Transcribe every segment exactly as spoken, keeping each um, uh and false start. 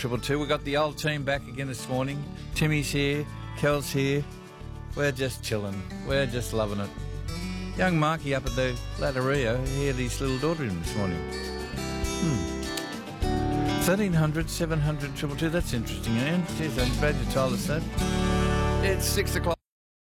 triple two. We've got the old team back again this morning. Timmy's here, Kel's here. We're just chilling. We're just loving it. Young Marky up at the Latteria, he had his little daughter in this morning. Hmm. thirteen hundred, seven hundred, triple two. That's interesting, Anne. Jeez, I'm glad you told us that. It's six o'clock.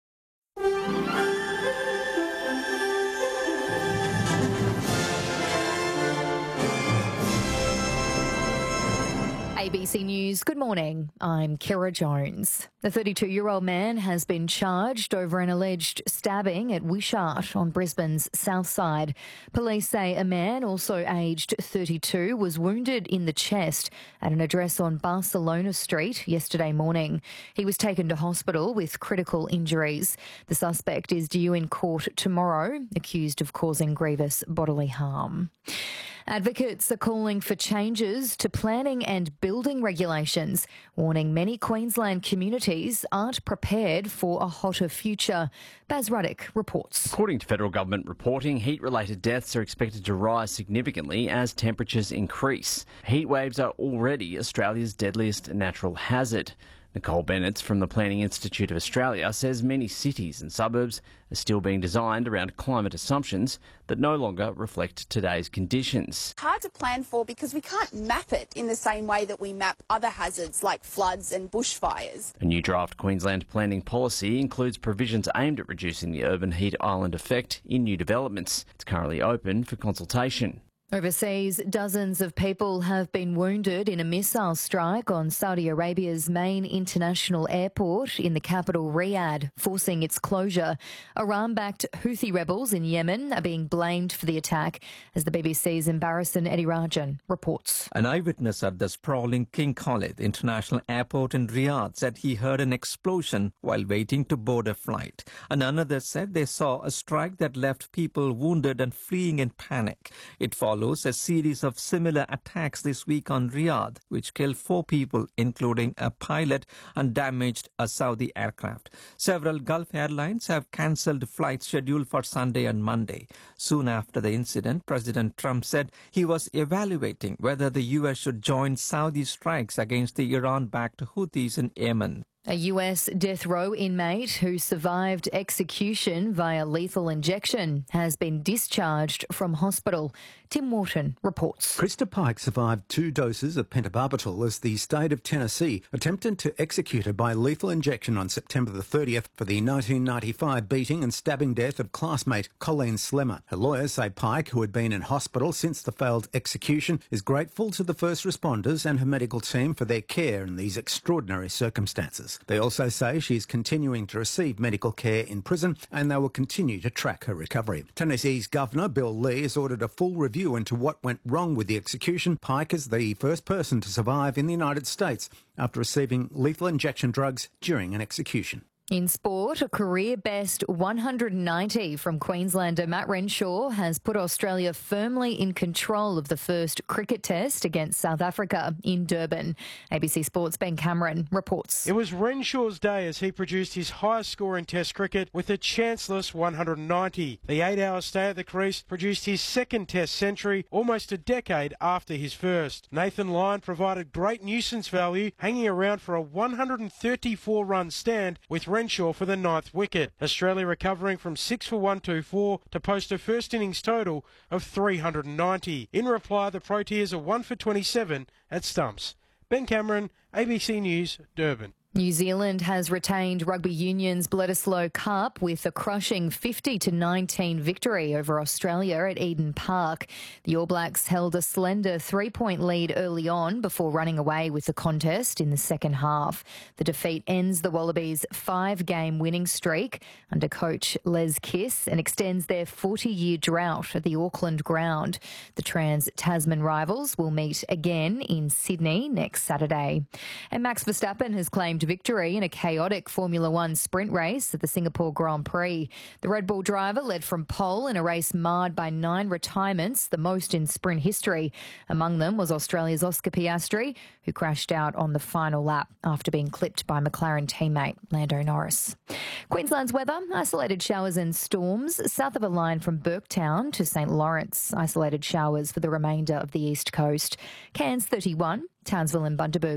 A B C News, good morning. I'm Kira Jones. The thirty-two-year-old man has been charged over an alleged stabbing at Wishart on Brisbane's south side. Police say a man, also aged thirty-two, was wounded in the chest at an address on Barcelona Street yesterday morning. He was taken to hospital with critical injuries. The suspect is due in court tomorrow, accused of causing grievous bodily harm. Advocates are calling for changes to planning and building regulations, warning many Queensland communities aren't prepared for a hotter future. Baz Ruddock reports. According to federal government reporting, heat-related deaths are expected to rise significantly as temperatures increase. Heat waves are already Australia's deadliest natural hazard. Nicole Bennett from the Planning Institute of Australia says many cities and suburbs are still being designed around climate assumptions that no longer reflect today's conditions. Hard to plan for because we can't map it in the same way that we map other hazards like floods and bushfires. A new draft Queensland planning policy includes provisions aimed at reducing the urban heat island effect in new developments. It's currently open for consultation. Overseas, dozens of people have been wounded in a missile strike on Saudi Arabia's main international airport in the capital Riyadh, forcing its closure. Iran-backed Houthi rebels in Yemen are being blamed for the attack, as the B B C's Embarrassan Edirajan reports. An eyewitness at the sprawling King Khalid International Airport in Riyadh said he heard an explosion while waiting to board a flight. And another said they saw a strike that left people wounded and fleeing in panic. It followed a series of similar attacks this week on Riyadh, which killed four people, including a pilot, and damaged a Saudi aircraft. Several Gulf airlines have cancelled flights scheduled for Sunday and Monday. Soon after the incident, President Trump said he was evaluating whether the U S should join Saudi strikes against the Iran-backed Houthis in Yemen. A U S death row inmate who survived execution via lethal injection has been discharged from hospital. Tim Wharton reports. Krista Pike survived two doses of pentobarbital as the state of Tennessee attempted to execute her by lethal injection on September the thirtieth for the nineteen ninety-five beating and stabbing death of classmate Colleen Slemmer. Her lawyers say Pike, who had been in hospital since the failed execution, is grateful to the first responders and her medical team for their care in these extraordinary circumstances. They also say she is continuing to receive medical care in prison and they will continue to track her recovery. Tennessee's Governor Bill Lee has ordered a full review into what went wrong with the execution. Pike is the first person to survive in the United States after receiving lethal injection drugs during an execution. In sport, a career-best one hundred ninety from Queenslander Matt Renshaw has put Australia firmly in control of the first cricket test against South Africa in Durban. A B C Sports' Ben Cameron reports. It was Renshaw's day as he produced his highest score in Test cricket with a chanceless one hundred ninety. The eight-hour stay at the crease produced his second Test century almost a decade after his first. Nathan Lyon provided great nuisance value, hanging around for a one hundred thirty-four run stand with Renshaw for the ninth wicket. Australia recovering from six for one twenty-four to post a first innings total of three hundred ninety. In reply, the Proteas are one for twenty-seven at stumps. Ben Cameron, A B C News, Durban. New Zealand has retained Rugby Union's Bledisloe Cup with a crushing fifty to nineteen victory over Australia at Eden Park. The All Blacks held a slender three-point lead early on before running away with the contest in the second half. The defeat ends the Wallabies' five-game winning streak under coach Les Kiss and extends their forty-year drought at the Auckland ground. The Trans-Tasman rivals will meet again in Sydney next Saturday. And Max Verstappen has claimed victory in a chaotic Formula One sprint race at the Singapore Grand Prix. The Red Bull driver led from pole in a race marred by nine retirements, the most in sprint history. Among them was Australia's Oscar Piastri, who crashed out on the final lap after being clipped by McLaren teammate Lando Norris. Queensland's weather, isolated showers and storms south of a line from Burketown to St Lawrence. Isolated showers for the remainder of the east coast. Cairns thirty-one, Townsville and Bundaberg